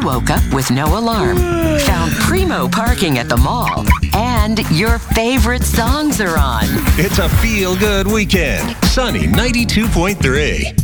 woke up with no alarm, found primo parking at the mall, and your favorite songs are on. It's a feel-good weekend. Sunny 92.3.